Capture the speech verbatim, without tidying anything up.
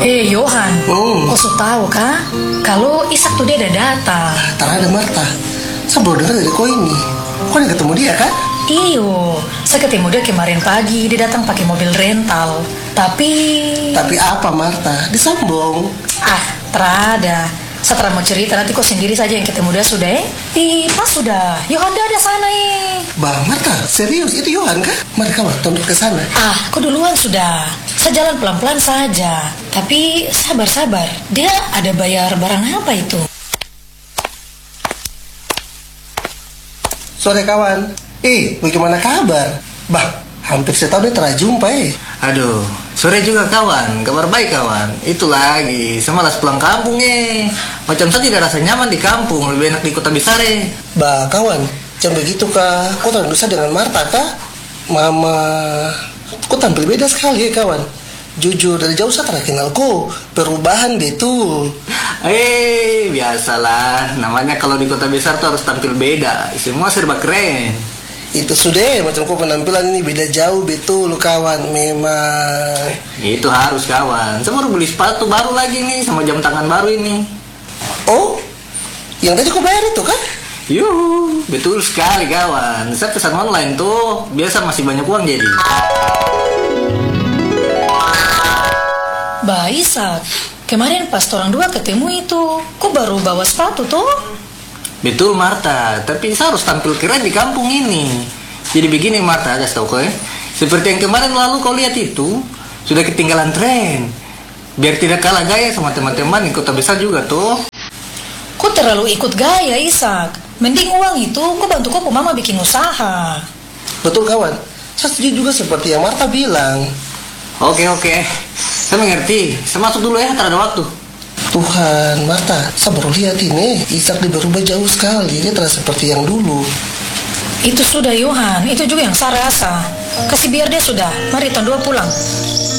Eh Johan, Oh. kau sudah tahu kah? Kalau Isak tuh dia udah datang. Tak ada Marta. Saya baru dengar dari kau ini. Kau udah ketemu dia kan? Iyo, saya ketemu dia kemarin pagi. Dia datang pakai mobil rental. Tapi, Tapi apa Marta? Disambung. ah, terada. Setelah mau cerita nanti kau sendiri saja yang ketemu dia sudah eh. Ih, pas sudah. Johan dia ada sana eh. Bah Marta, serius itu Yohan kan? Mari kawan, tunduk ke sana. Ah, kau duluan sudah. Saya jalan pelan-pelan saja. Tapi sabar-sabar. Dia ada bayar barang apa itu? Sore kawan. Eh, bagaimana kabar? Bah, hampir setahun dia terjumpa eh. Aduh, sore juga kawan, kabar baik kawan. Itu lagi, semalas pulang kampung eh. Macam saya tidak rasa nyaman di kampung, lebih enak di kota besar eh. Bah kawan, jangan begitu kah? Kau tahu dosa dengan Marta kah? Mama, kau tampil beda sekali ya kawan. Jujur dari jauh saya tak kenal kau. Perubahan deh tuh. Eh, biasalah, namanya kalau di kota besar tuh harus tampil beda. Semua serba keren. Itu sudah macam kau penampilan ini beda jauh betul kawan memang. Itu harus kawan. Saya baru beli sepatu baru lagi nih, sama jam tangan baru ini. Oh, yang tadi kau bayar itu kan? Yuh, betul sekali kawan. Saya pesan online tuh, biasa masih banyak uang jadi. Bah Isak, kemarin pas orang dua ketemu itu, kok baru bawa sepatu tuh? Betul Marta, tapi saya harus tampil keren di kampung ini. Jadi begini Marta, kasih tau kau ya. Seperti yang kemarin lalu kau lihat itu, sudah ketinggalan tren. Biar tidak kalah gaya sama teman-teman di kota besar juga tuh. Kok terlalu ikut gaya Isak? Mending uang itu kok bantu kok mama bikin usaha. Betul kawan. Saya setuju juga seperti yang Marta bilang. Oke oke, saya mengerti. Saya masuk dulu ya, tak ada waktu. Tuhan, Marta, saya baru lihat ini. Isak dia berubah jauh sekali. Dia terasa seperti yang dulu. Itu sudah Johan, itu juga yang saya rasa. Kasih biar dia sudah. Mari tahun dua pulang.